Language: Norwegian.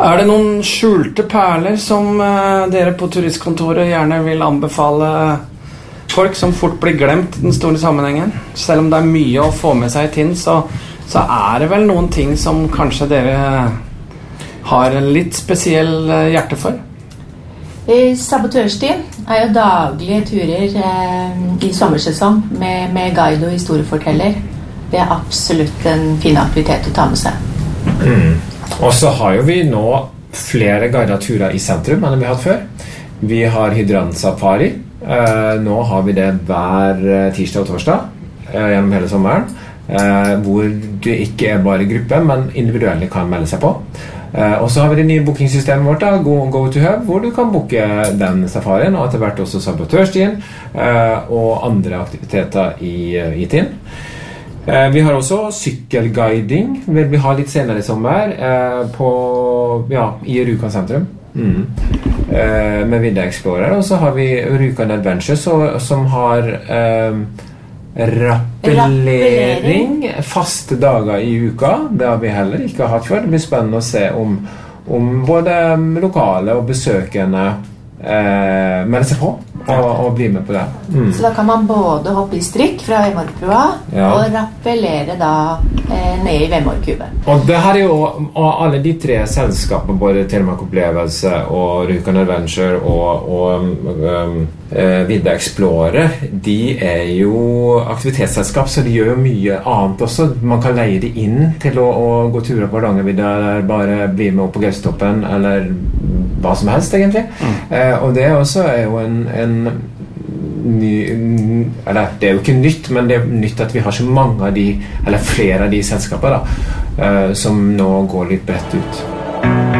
det noen skjulte perler som dere på turistkontoret gjerne vil anbefale folk som fort blir glemt i den store sammenhengen? Selv om det mye å få med seg i Tinn, så det vel noen ting som kanskje dere har en litt spesiell hjerte for? Sabotørstien jo daglige turer i sommersesong med guide og historieforteller. Det absolutt en fin aktivitet å ta med seg. Og så har jo vi nå flere guidede turer i sentrum enn vi har hatt før. Vi har hydrantsafari. Nå har vi det hver tirsdag og torsdag gjennom hele sommeren, hvor det ikke bare gruppe, men individuelle kan melde seg på. Og så har vi det nye bookingsystemet vårt, Go to Hub, hvor du kan booke den safarien, og etter hvert også sabotørstien og andre aktiviteter i Tinn. Vi har også sykkelguiding, vil vi ha litt senere i sommer, i Rjukan sentrum. Med Vidda Explorer, og så har vi Rjukan Adventure som har rappellering faste dager i uka. Det har vi heller ikke hatt før. Det blir spennende å se om både lokale og besøkende melder seg på og blir med på det. Så da kan man både hoppe i strikk fra Vemorkbrua og rappellere da ned i Vemorkuben. Og det her jo alle de tre selskapene, både Telemark Opplevelse og Rjukan Adventure og Vidda Explorer, de jo aktivitetsselskap, så de gjør jo mye annet også. Man kan leie de inn til å gå turer på Hardangervidda, eller bare bli med opp på Gaustatoppen, eller hva som helst egentlig. Og det også jo en ny, eller det jo ikke nytt, men det nytt at vi har så mange av de, eller flere av de selskapene da, som nå går litt bredt ut.